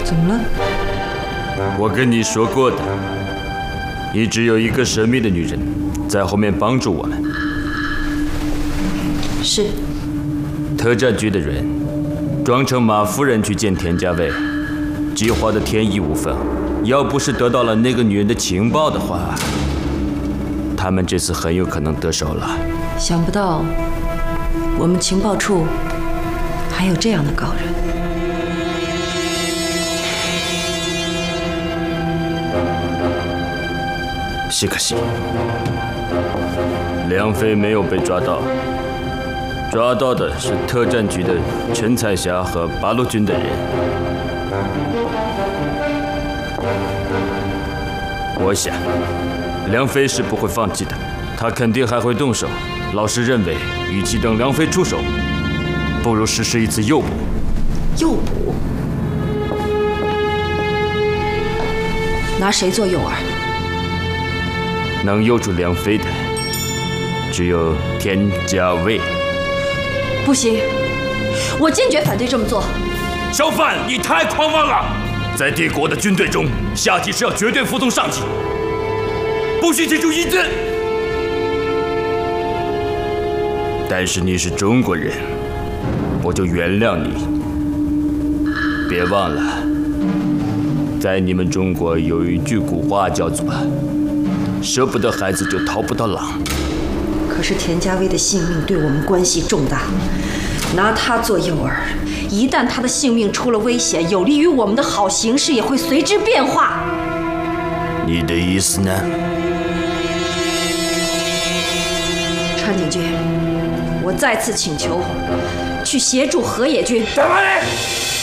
怎么了？ 我跟你说过的，一直有一个神秘的女人在后面帮助我们。 是。 特战局的人装成马夫人去见田家卫，计划的天衣无缝。要不是得到了那个女人的情报的话，他们这次很有可能得手了。 想不到，我们情报处还有这样的高人。 只可惜，梁飞没有被抓到，抓到的是特战局的陈彩霞和八路军的人。我想，梁飞是不会放弃的，他肯定还会动手。老师认为，与其等梁飞出手，不如实施一次诱捕。 诱捕？拿谁做诱饵？ 能诱住梁飞的，只有田家卫。 不行，我坚决反对这么做。 小范，你太狂妄了！在帝国的军队中，下级是要绝对服从上级，不许提出意见。但是你是中国人，我就原谅你。别忘了，在你们中国有一句古话叫做“舍不得孩子就逃不到狼”。 可是田家威的性命对我们关系重大，拿他做诱饵，一旦他的性命出了危险，有利于我们的好形势也会随之变化。 你的意思呢？ 川井君，我再次请求去协助河野君。 什么人？